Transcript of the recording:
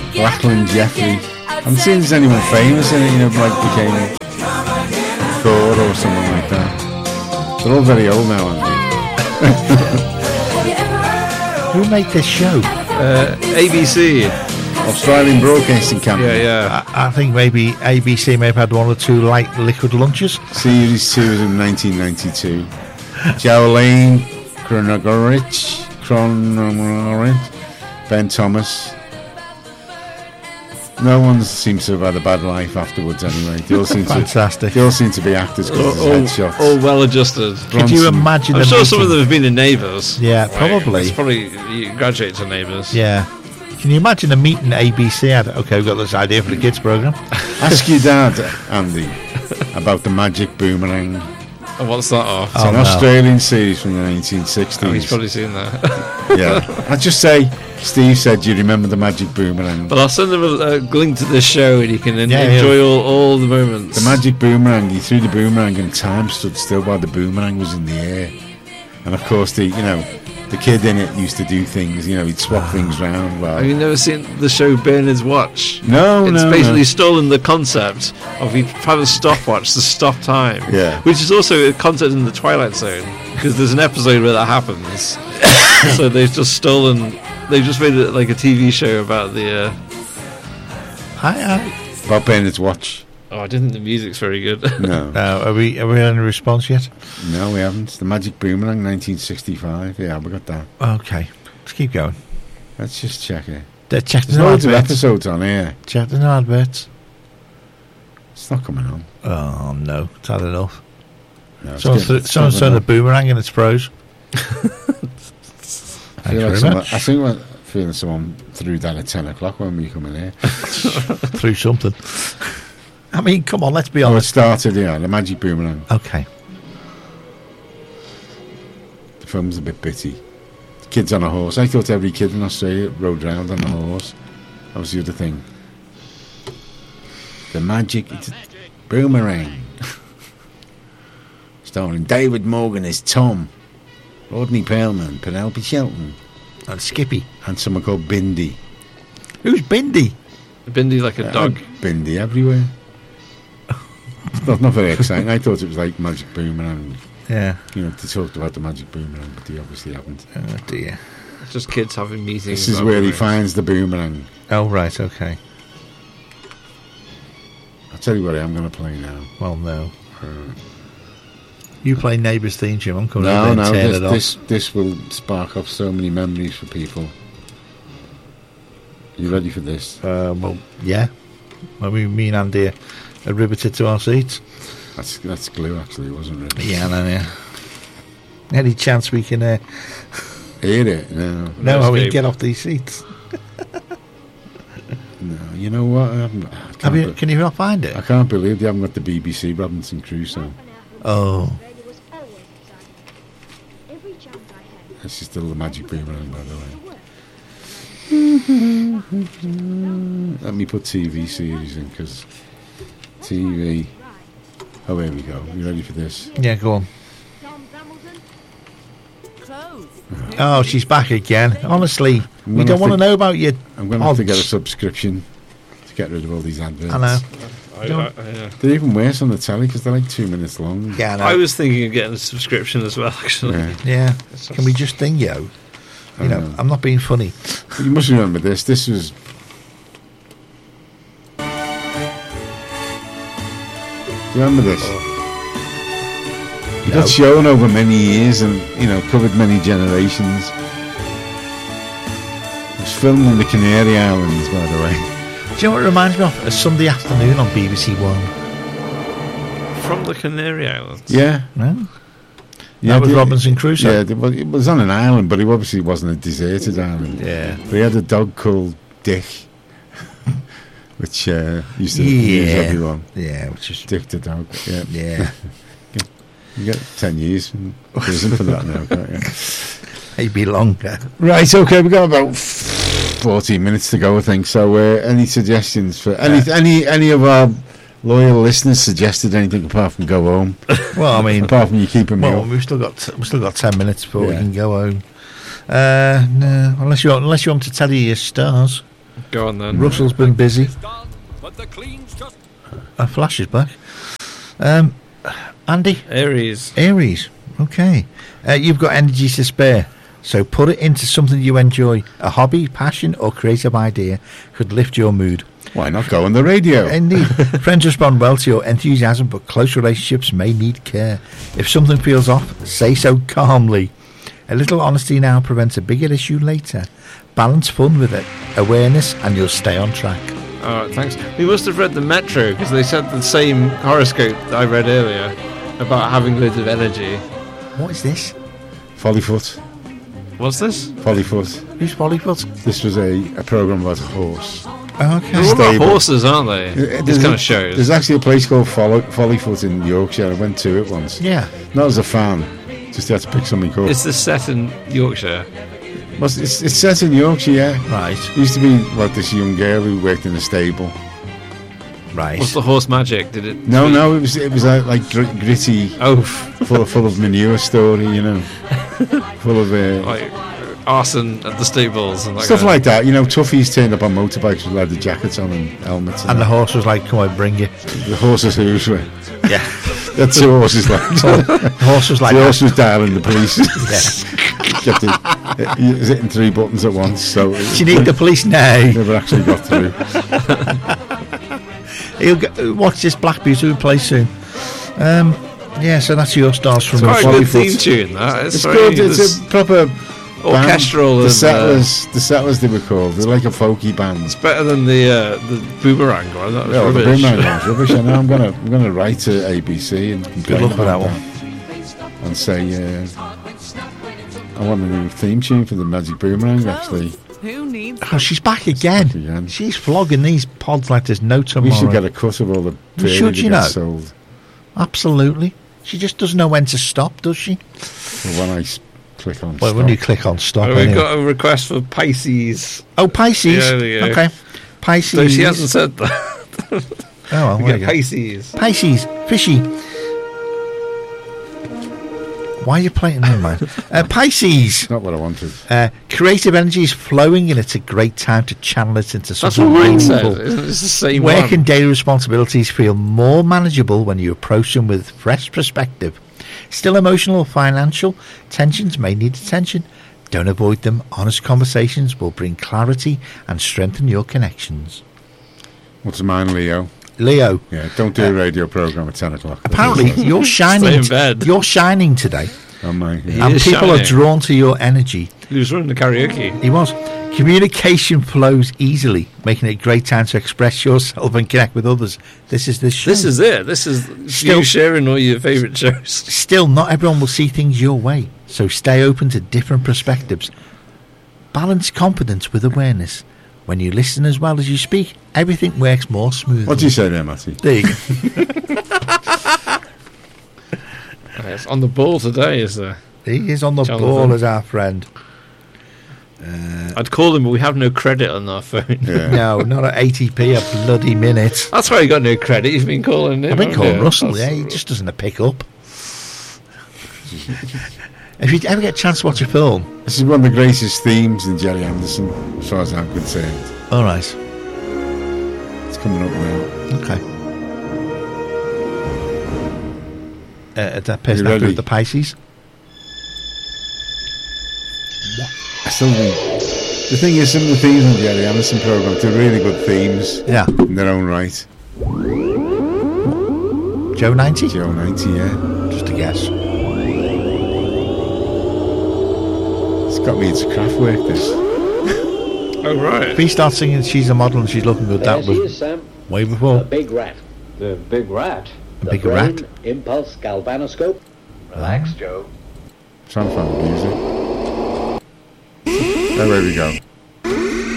Lachlan Jeffrey. I'm seeing there's anyone famous in it, like became Thor or something like that. They're all very old now, aren't they? Who made this show? ABC. Australian Broadcasting Company. Yeah. I think maybe ABC may have had one or two light liquid lunches. Series 2 was in 1992. Jolene Chronogorich, Ben Thomas. No one seems to have had a bad life afterwards anyway. They all seem Fantastic. They all seem to be actors because there's headshots. All well adjusted. Could you imagine I'm sure some of them have been in Neighbours. Yeah, probably. It's probably you graduate to Neighbours. Yeah. Can you imagine a meeting ABC had? Okay, we've got this idea for the kids programme. Ask your dad, Andy, about the Magic Boomerang. And what's that off? It's an Australian series from the 1960s. Oh, he's probably seen that. Yeah. I'd just say, Steve said, do you remember the Magic Boomerang? But I'll send him a link to this show and you can enjoy all the moments. The Magic Boomerang, he threw the boomerang and time stood still while the boomerang was in the air. And of course, the kid in it used to do things, he'd swap things round. Well, have you never seen the show Bernard's Watch? No, It's basically stolen the concept of you have a stopwatch to stop time. Yeah. Which is also a concept in the Twilight Zone, because there's an episode where that happens. So they've just made it like a TV show about the... About Bernard's Watch. Oh, I didn't think the music's very good. No. Are we had any response yet? No, we haven't. The Magic Boomerang, 1965. Yeah, we got that. Okay. Let's keep going. Let's just check it. Check There's loads of episodes on here. Check the adverts. It's not coming on. Oh, no. It's had enough. No, someone's thrown a boomerang in its pros. I feel someone threw that at 10 o'clock when we come in here. Threw something. I mean, come on, let's be honest. It started, the Magic Boomerang. Okay. The film's a bit bitty. The kid's on a horse. I thought every kid in Australia rode around on a horse. That was the other thing. The Magic Boomerang. Starring David Morgan as Tom, Rodney Perlman, Penelope Shelton, and Skippy, and someone called Bindi. Who's Bindi? Bindi like a dog. Bindi everywhere. Not very exciting. I thought it was like Magic Boomerang. Yeah. They talked about the Magic Boomerang, but they obviously haven't. Oh dear. It's just kids having meetings. This is where he finds the boomerang. Oh right, okay. I'll tell you what I am going to play now. Well, no. You play Neighbours theme tune. I'm coming over and turn it off. This will spark off so many memories for people. You ready for this? Well, yeah. Well, me and Andy are riveted to our seats. That's glue, actually, wasn't it? Yeah, no, yeah. Any chance we can hear it? No. No, we can get off these seats. No, you know what? Can you not find it? I can't believe they haven't got the BBC Robinson Crusoe. Oh. This is still the Magic Boomerang, by the way. Let me put TV series in, because TV... Oh, here we go. You ready for this? Yeah, go on. Oh, she's back again. Honestly, we don't want to know about you. I'm going to have to get a subscription to get rid of all these adverts. I know. They're even worse on the telly because they're like 2 minutes long. Yeah, I was thinking of getting a subscription as well, actually. Yeah. Can we just dingo? I'm not being funny. But you must remember this. This was... Do you remember this? It got shown over many years and, covered many generations. It was filmed in the Canary Islands, by the way. Do you know what it reminds me of? A Sunday afternoon on BBC One. From the Canary Islands? Yeah. That was Robinson Crusoe. Yeah, it was on an island, but it obviously wasn't a deserted island. Yeah. But he had a dog called Dick, which used to use everyone. Yeah, which is... Dick the dog. Yeah. You get 10 years in prison for that now, can't you? Maybe longer. Right, okay, we've got about 14 minutes to go, I think. So, any suggestions for any of our loyal listeners suggested anything apart from go home? Well, I mean, apart from you keeping me up. We've still got 10 minutes before we can go home. No, unless you want to tell you your stars. Go on then. Russell's been busy. Flash is back. Andy? Aries. Okay. You've got energy to spare, so put it into something you enjoy. A hobby, passion, or creative idea could lift your mood. Why not go on the radio? Indeed. Friends respond well to your enthusiasm, but close relationships may need care. If something feels off, say so calmly. A little honesty now prevents a bigger issue later. Balance fun with it, awareness, and you'll stay on track. All right, thanks. We must have read the Metro, because they said the same horoscope that I read earlier about having loads of energy. What is this? Follyfoot. What's this? Follyfoot. Who's Follyfoot? This was a programme about a horse. Oh, okay. They're all about horses, aren't they? This kind of shows. There's actually a place called Follyfoot in Yorkshire. I went to it once. Yeah. Not as a fan. Just had to pick something cool. Is this set in Yorkshire? It's set in Yorkshire, yeah. Right. It used to be like this young girl who worked in a stable. Right. What's the horse magic? Did it? No, it was like gritty. Oh, full of manure story, you know. Full of like arson at the stables and stuff like that. You know, toughies turned up on motorbikes with leather jackets on and helmets. And the horse was like, "Come on, bring it." The horse's hooves were. Yeah. That's the horse's like. The horse was like. The horse was dialing the police. Yeah. He was hitting 3 buttons at once. So do you need the police now? Never actually got through. He'll watch this Black Beauty play soon. Yeah, so that's your stars from quite a good theme tune. That it's good. It's a proper orchestral. The Settlers they were called. They're like a folky band. It's better than the Boomerang one. That was rubbish. The Boomerang was rubbish. I know. I'm gonna write to ABC and good luck with that one. And say I want a new theme tune for the Magic Boomerang. Actually. Who needs? Oh, she's back again. She's flogging these pods like there's no tomorrow. We should get a cut of all the should you know? Sold. Absolutely. She just doesn't know when to stop, does she? Well, when I click on stop. When you click on stop. We've got a request for Pisces. Oh, Pisces. Yeah, okay. Pisces. So she hasn't said that. Oh, well, we get Pisces. Pisces. Fishy. Why are you playing them, man? Pisces. Not what I wanted. Creative energy is flowing, and it's a great time to channel it into something meaningful. It's the same Where can daily responsibilities feel more manageable when you approach them with fresh perspective? Still emotional or financial? Tensions may need attention. Don't avoid them. Honest conversations will bring clarity and strengthen your connections. What's mine, Leo? Leo. Yeah, don't do a radio program at 10 o'clock. Apparently, you're shining. You're shining today. Oh my! And people are drawn to your energy. He was running the karaoke. He was. Communication flows easily, making it a great time to express yourself and connect with others. This is this show. This is it. This is you sharing all your favourite shows. Still, not everyone will see things your way, so stay open to different perspectives. Balance confidence with awareness. When you listen as well as you speak, everything works more smoothly. What do you say there, Matty? There you go. It's on the ball today, is there? He is on the ball as our friend. I'd call him, but we have no credit on our phone. Yeah. No, not at 80p a bloody minute. That's why you got no credit. You've been calling him. I've been calling Russell, he just doesn't pick up. If you ever get a chance to watch a film... This is one of the greatest themes in Gerry Anderson, as far as I'm concerned. All right. It's coming up now. Okay. That person after with the Pisces? I still think... The thing is, some of the themes in the Gerry Anderson programme, they're really good themes. Yeah. In their own right. Joe 90? Joe 90, yeah. Just a guess. It's got me into Kraftwerk, this. Oh, right. If he starts singing She's a Model and She's Looking Good, that was way before. The Big Rat. The Big Rat? The Big Rat? Impulse galvanoscope. Relax, Joe. I'm trying to find the music. Oh, there we go.